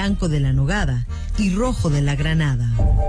blanco de la Nogada y rojo de la Granada.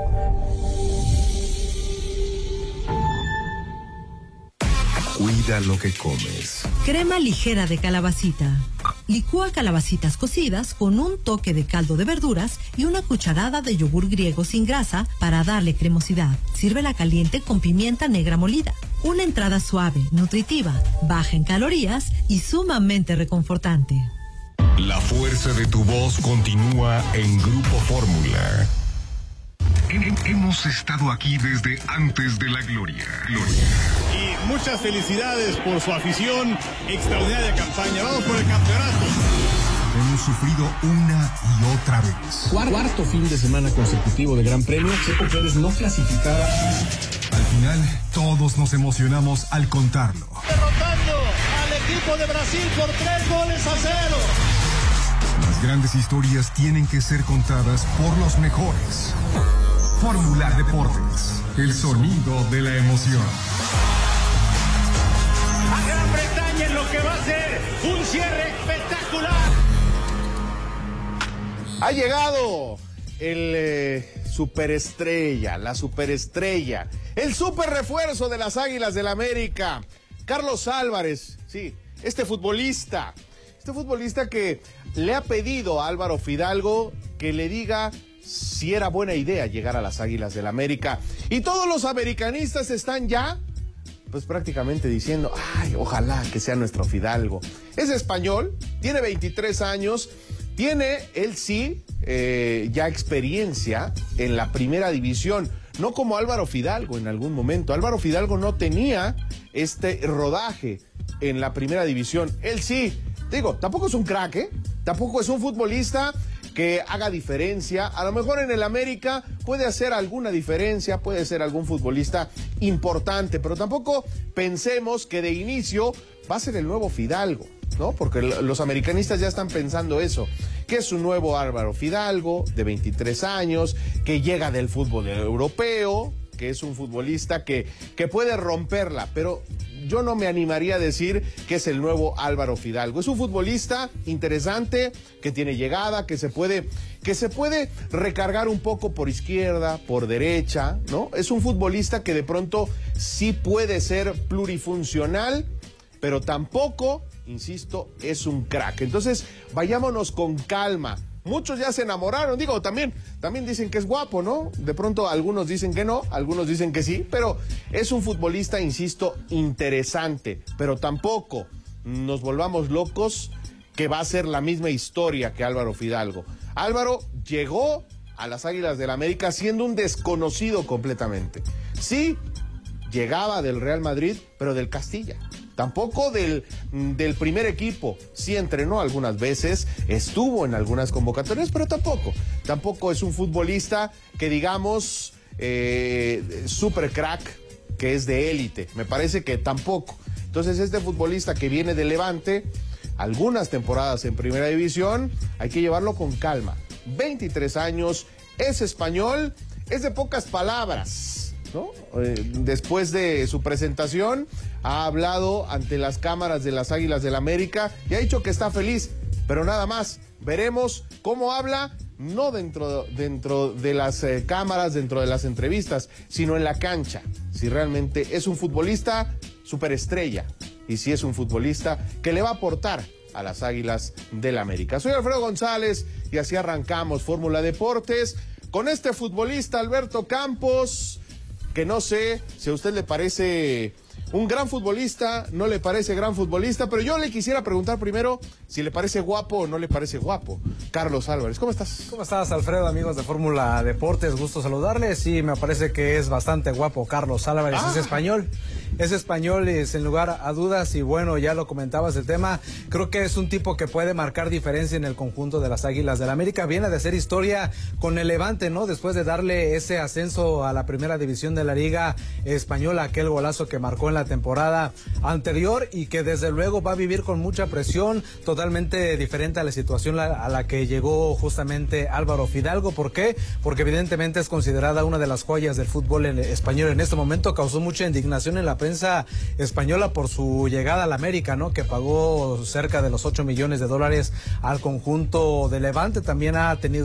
Cuida lo que comes. Crema ligera de calabacita. Licúa calabacitas cocidas con un toque de caldo de verduras y una cucharada de yogur griego sin grasa para darle cremosidad. Sírvela caliente con pimienta negra molida. Una entrada suave, nutritiva, baja en calorías y sumamente reconfortante. La fuerza de tu voz continúa en Grupo Fórmula. Hemos estado aquí desde antes de la gloria. Y muchas felicidades por su afición, extraordinaria campaña. Vamos por el campeonato. Hemos sufrido una y otra vez. Cuarto fin de semana consecutivo de Gran Premio. Checo Pérez no clasificada. Al final, todos nos emocionamos al contarlo. Derrotando al equipo de Brasil por 3-0. Las grandes historias tienen que ser contadas por los mejores. Fórmula Deportes, el sonido de la emoción. A Gran Bretaña en lo que va a ser un cierre espectacular. Ha llegado el superestrella, la superestrella, el super refuerzo de las Águilas del América, Carlos Álvarez, sí, este futbolista que le ha pedido a Álvaro Fidalgo que le diga si era buena idea llegar a las Águilas del América. Y todos los americanistas están ya, pues prácticamente diciendo, ay, ojalá que sea nuestro Fidalgo. Es español, tiene 23 años, tiene, él sí, ya experiencia en la primera división, no como Álvaro Fidalgo en algún momento. Álvaro Fidalgo no tenía este rodaje en la primera división, él sí. Digo, tampoco es un crack, tampoco es un futbolista que haga diferencia. A lo mejor en el América puede hacer alguna diferencia, puede ser algún futbolista importante, pero tampoco pensemos que de inicio va a ser el nuevo Fidalgo, ¿no? Porque los americanistas ya están pensando eso, que es un nuevo Álvaro Fidalgo de 23 años, que llega del fútbol europeo, que es un futbolista que puede romperla, pero yo no me animaría a decir que es el nuevo Álvaro Fidalgo. Es un futbolista interesante, que tiene llegada, que se puede recargar un poco por izquierda, por derecha, ¿no? Es un futbolista que de pronto sí puede ser plurifuncional, pero tampoco, insisto, es un crack. Entonces, vayámonos con calma. Muchos ya se enamoraron, digo, también dicen que es guapo, ¿no? De pronto algunos dicen que no, algunos dicen que sí, pero es un futbolista, insisto, interesante, pero tampoco nos volvamos locos que va a ser la misma historia que Álvaro Fidalgo. Álvaro llegó a las Águilas del América siendo un desconocido completamente. Sí, llegaba del Real Madrid, pero del Castilla. Tampoco del primer equipo. Sí entrenó algunas veces, estuvo en algunas convocatorias, pero tampoco es un futbolista que digamos super crack, que es de élite. Me parece que tampoco. Entonces este futbolista que viene de Levante, algunas temporadas en primera división, hay que llevarlo con calma. 23 años, es español, es de pocas palabras, ¿no? Después de su presentación ha hablado ante las cámaras de las Águilas del América y ha dicho que está feliz, pero nada más. Veremos cómo habla, no dentro de las cámaras, dentro de las entrevistas, sino en la cancha. Si realmente es un futbolista superestrella y si es un futbolista que le va a aportar a las Águilas del América. Soy Alfredo González y así arrancamos Fórmula Deportes con este futbolista Alberto Campos, que no sé si a usted le parece un gran futbolista, no le parece gran futbolista, pero yo le quisiera preguntar primero si le parece guapo o no le parece guapo. Carlos Álvarez, ¿cómo estás? ¿Cómo estás, Alfredo, amigos de Fórmula Deportes? Gusto saludarles. Sí, me parece que es bastante guapo Carlos Álvarez. Es español y sin lugar a dudas, y bueno, ya lo comentabas el tema, creo que es un tipo que puede marcar diferencia en el conjunto de las Águilas del América. Viene de hacer historia con el Levante, ¿no? Después de darle ese ascenso a la primera división de la Liga Española, aquel golazo que marcó en la temporada anterior y que desde luego va a vivir con mucha presión, totalmente diferente a la situación a la que llegó justamente Álvaro Fidalgo. ¿Por qué? Porque evidentemente es considerada una de las joyas del fútbol español en este momento. Causó mucha indignación en la prensa española por su llegada al América, ¿no? Que pagó cerca de los $8 millones al conjunto de Levante. También ha tenido